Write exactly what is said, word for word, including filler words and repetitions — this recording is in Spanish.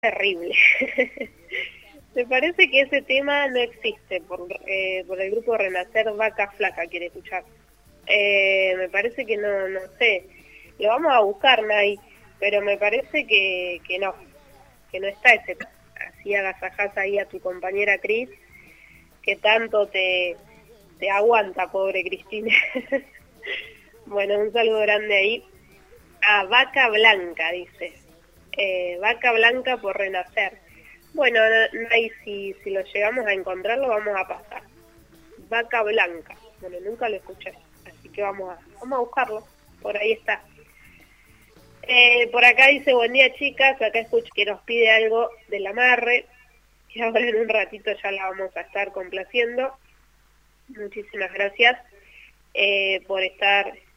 Terrible. Me parece que ese tema no existe por, eh, por el grupo Renacer Vaca Flaca, quiere escuchar. Eh, me parece que no, no sé. Lo vamos a buscar, Nay, pero me parece que, que no, que no está ese tema. Así agasajás ahí a tu compañera Cris, que tanto te, te aguanta, pobre Cristina. Bueno, un saludo grande ahí. A Vaca Blanca, dice. Eh, Vaca Blanca por Renacer. Bueno, Nay, si, si lo llegamos a encontrar, lo vamos a pasar. Vaca Blanca. Bueno, nunca lo escuché, así que vamos a, vamos a buscarlo. Por ahí está. Eh, por acá dice, buen día chicas, acá escucho que nos pide algo del amarre, que ahora en un ratito ya la vamos a estar complaciendo. Muchísimas gracias eh, por estar